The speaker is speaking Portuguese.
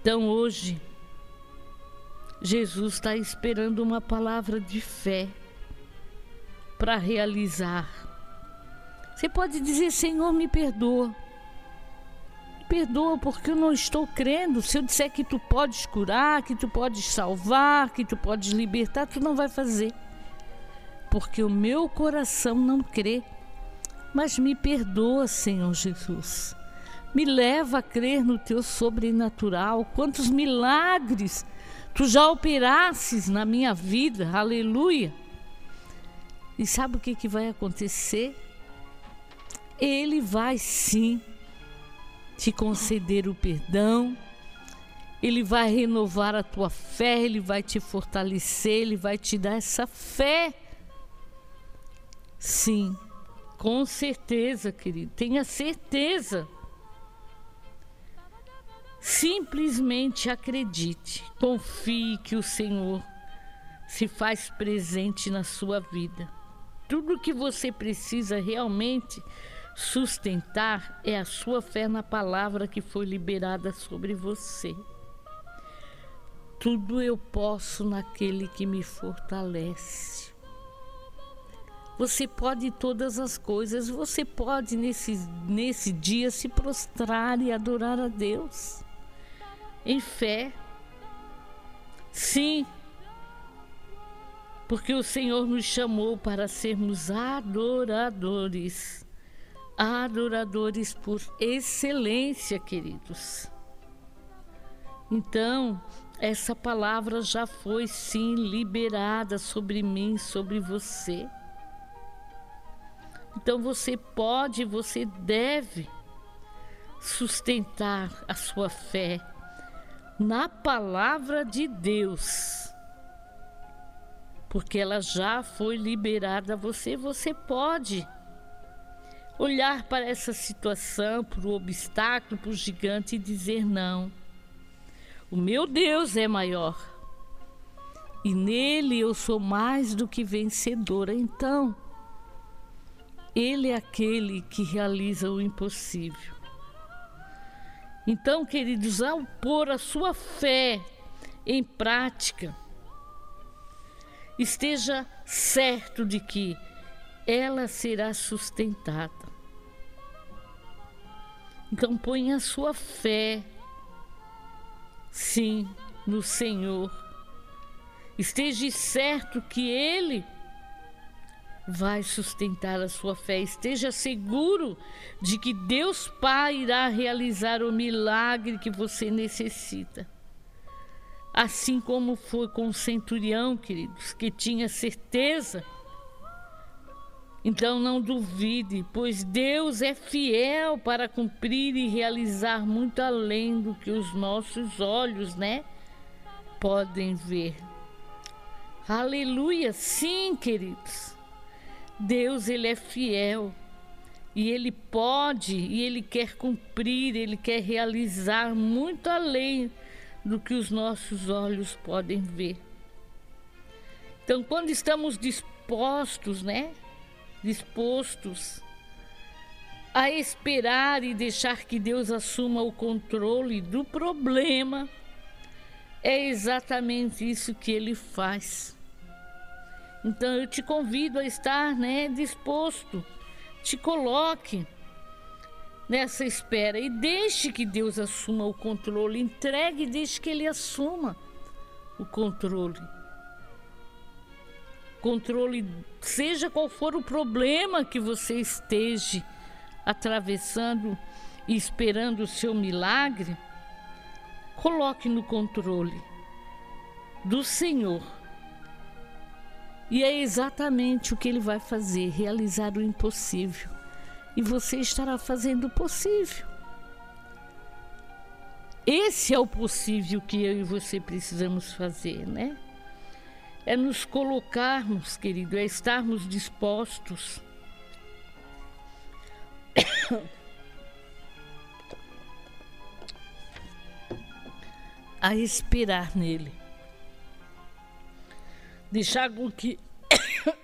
Então hoje, Jesus está esperando uma palavra de fé para realizar. Você pode dizer: Senhor, me perdoa. Me perdoa porque eu não estou crendo. Se eu disser que tu podes curar, que tu podes salvar, que tu podes libertar, tu não vai fazer. Porque o meu coração não crê. Mas me perdoa, Senhor Jesus. Me leva a crer no teu sobrenatural. Quantos milagres tu já operasses na minha vida. Aleluia. E sabe o que vai acontecer? Ele vai sim te conceder o perdão. Ele vai renovar a tua fé. Ele vai te fortalecer. Ele vai te dar essa fé. Sim, com certeza, querido. Tenha certeza. Simplesmente acredite. Confie que o Senhor se faz presente na sua vida. Tudo que você precisa realmente sustentar é a sua fé na palavra que foi liberada sobre você. Tudo eu posso naquele que me fortalece. Você pode todas as coisas. Você pode nesse dia se prostrar e adorar a Deus em fé. Sim, porque o Senhor nos chamou para sermos adoradores. Adoradores por excelência, queridos. Então, essa palavra já foi sim liberada sobre mim, sobre você. Então você pode, você deve sustentar a sua fé na palavra de Deus. Porque ela já foi liberada a você. Você pode olhar para essa situação, para o obstáculo, para o gigante e dizer: não, o meu Deus é maior e nele eu sou mais do que vencedora. Então, Ele é aquele que realiza o impossível. Então, queridos, ao pôr a sua fé em prática, esteja certo de que ela será sustentada. Então ponha a sua fé, sim, no Senhor. Esteja certo que Ele vai sustentar a sua fé. Esteja seguro de que Deus Pai irá realizar o milagre que você necessita. Assim como foi com o centurião, queridos, que tinha certeza. Então não duvide, pois Deus é fiel para cumprir e realizar muito além do que os nossos olhos, podem ver. Aleluia, sim, queridos. Deus, Ele é fiel e Ele pode e Ele quer cumprir, Ele quer realizar muito além do que os nossos olhos podem ver. Então, quando estamos dispostos a esperar e deixar que Deus assuma o controle do problema, é exatamente isso que Ele faz. Então eu te convido a estar disposto. Te coloque nessa espera e deixe que Deus assuma o controle. Entregue e deixe que Ele assuma o controle. Controle, seja qual for o problema que você esteja atravessando e esperando o seu milagre, coloque no controle do Senhor. E é exatamente o que Ele vai fazer, realizar o impossível. E você estará fazendo o possível. Esse é o possível que eu e você precisamos fazer, É nos colocarmos, querido, é estarmos dispostos a esperar nele. Deixar com que